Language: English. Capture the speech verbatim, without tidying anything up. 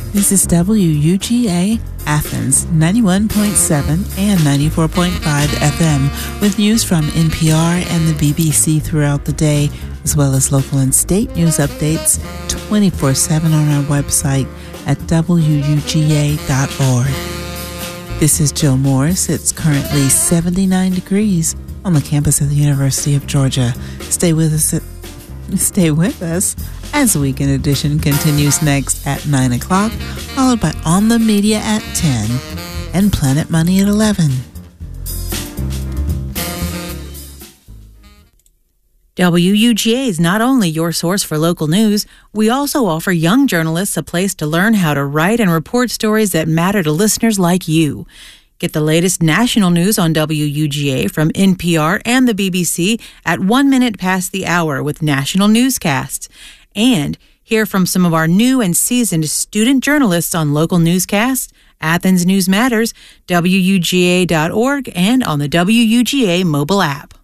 This is W U G A Athens, ninety-one point seven and ninety-four point five F M, with news from N P R and the B B C throughout the day, as well as local and state news updates twenty-four seven on our website at W U G A dot org. This is Jill Morris. It's currently seventy-nine degrees on the campus of the University of Georgia. Stay with us at, stay with us as Weekend Edition continues next at nine o'clock, followed by On the Media at ten and Planet Money at eleven. W U G A is not only your source for local news, we also offer young journalists a place to learn how to write and report stories that matter to listeners like you. Get the latest national news on W U G A from N P R and the B B C at one minute past the hour with national newscasts. And hear from some of our new and seasoned student journalists on local newscasts, Athens News Matters, W U G A dot org, and on the W U G A mobile app.